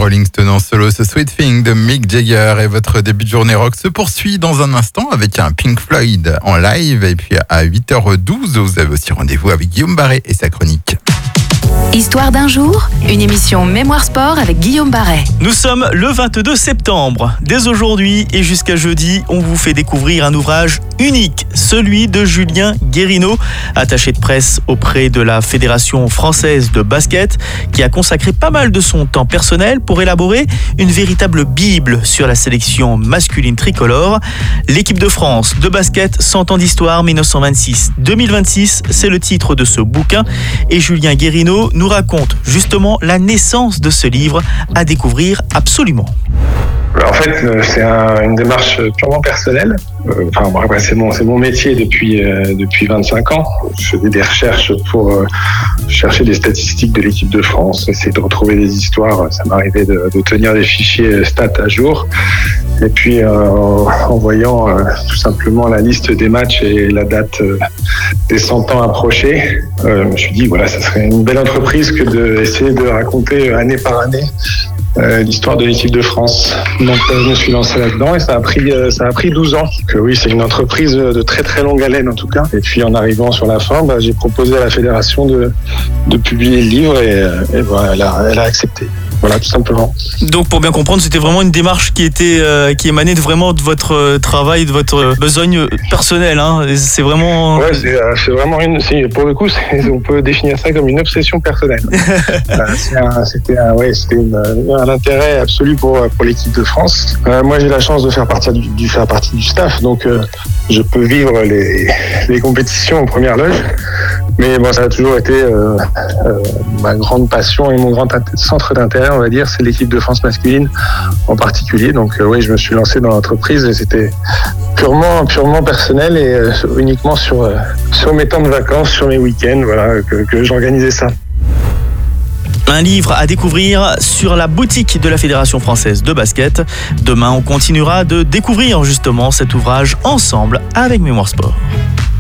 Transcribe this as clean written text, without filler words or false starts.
Rolling Stones en solo, ce Sweet Thing de Mick Jagger. Et votre début de journée rock se poursuit dans un instant avec un Pink Floyd en live. Et puis à 8h12, vous avez aussi rendez-vous avec Guillaume Barret et sa chronique. Histoire d'un jour, une émission Mémoire Sport avec Guillaume Barret. Nous sommes le 22 septembre. Dès aujourd'hui et jusqu'à jeudi, on vous fait découvrir un ouvrage unique, celui de Julien Guérineau, attaché de presse auprès de la Fédération française de basket, qui a consacré pas mal de son temps personnel pour élaborer une véritable bible sur la sélection masculine tricolore. L'équipe de France de basket 100 ans d'histoire 1926-2026, c'est le titre de ce bouquin. Et Julien Guérineau nous raconte justement la naissance de ce livre à découvrir absolument. En fait, c'est une démarche purement personnelle. C'est mon métier depuis 25 ans. Je faisais des recherches pour chercher des statistiques de l'équipe de France, essayer de retrouver des histoires. Ça m'arrivait de tenir des fichiers stats à jour. Et puis, en voyant tout simplement la liste des matchs et la date des 100 ans approchés, je me suis dit, voilà, ça serait une belle entreprise que d'essayer de raconter année par année l'histoire de l'équipe de France. Donc je me suis lancé là-dedans et ça a pris 12 ans. Donc, oui, c'est une entreprise de très très longue haleine en tout cas. Et puis en arrivant sur la fin, j'ai proposé à la fédération de publier le livre et voilà, elle a accepté. Voilà, tout simplement. Donc pour bien comprendre, c'était vraiment une démarche qui émanait vraiment de votre travail, de votre besogne personnelle. Hein. C'est vraiment. Ouais, c'est vraiment pour le coup, on peut définir ça comme une obsession personnelle. C'était un intérêt absolu pour l'équipe de France. Moi, j'ai la chance de faire partie du staff, donc je peux vivre les compétitions en première loge. Mais bon, ça a toujours été ma grande passion et mon grand centre d'intérêt, on va dire, c'est l'équipe de France masculine en particulier. Donc oui, je me suis lancé dans l'entreprise et c'était purement personnel et uniquement sur mes temps de vacances, sur mes week-ends, voilà, que j'organisais ça. Un livre à découvrir sur la boutique de la Fédération française de basket. Demain, on continuera de découvrir justement cet ouvrage ensemble avec Mémoire Sport.